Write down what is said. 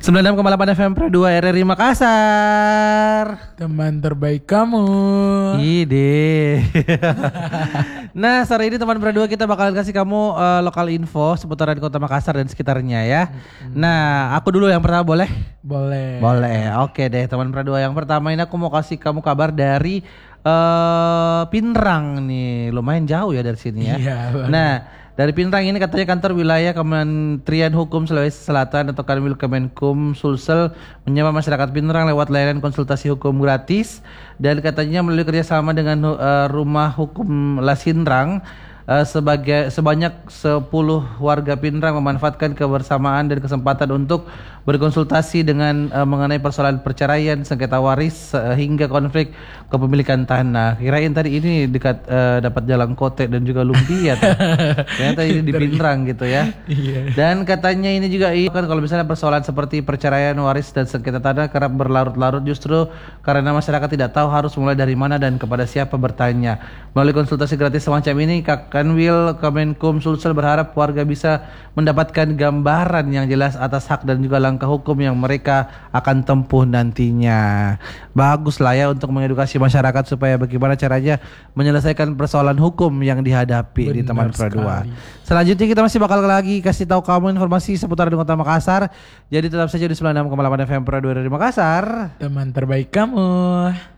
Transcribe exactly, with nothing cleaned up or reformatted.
sembilan puluh enam koma delapan F M Pro dua R R I Makassar. Teman terbaik kamu. Ide. Nah, sore ini teman Pro dua kita bakalan kasih kamu uh, lokal info seputaran Kota Makassar dan sekitarnya ya. Hmm. Nah, aku dulu yang pertama boleh? Boleh. Boleh. Oke deh, teman Pro dua. Yang pertama ini aku mau kasih kamu kabar dari uh, Pinrang nih. Lumayan jauh ya dari sini ya. Iya, nah, dari Pinrang ini katanya kantor wilayah Kementerian Hukum Sulawesi Selatan atau Kanwil Kemenkum Sulsel menyapa masyarakat Pinrang lewat layanan konsultasi hukum gratis, dan katanya melalui kerjasama dengan uh, Rumah Hukum Lasinrang uh, sebagai sebanyak sepuluh warga Pinrang memanfaatkan kebersamaan dan kesempatan untuk berkonsultasi dengan uh, mengenai persoalan perceraian, sengketa waris uh, hingga konflik kepemilikan tanah. Kirain tadi ini dekat uh, dapat Jalan Kote dan juga Lumpia. Ternyata ini di Pinrang gitu ya. Iya. Dan katanya ini juga kan kalau misalnya persoalan seperti perceraian, waris dan sengketa tanah kerap berlarut-larut justru karena masyarakat tidak tahu harus mulai dari mana dan kepada siapa bertanya. Melalui konsultasi gratis semacam ini, Kanwil Kemenkum Sulsel berharap warga bisa mendapatkan gambaran yang jelas atas hak dan juga langkah hukum yang mereka akan tempuh nantinya. Bagus lah ya untuk mengedukasi masyarakat supaya bagaimana caranya menyelesaikan persoalan hukum yang dihadapi. Benar di teman Pro dua. Selanjutnya kita masih bakal lagi kasih tahu kamu informasi seputar Kota Makassar. Jadi tetap saja di sembilan puluh enam koma delapan F M Pro dua dari Makassar. Teman terbaik kamu.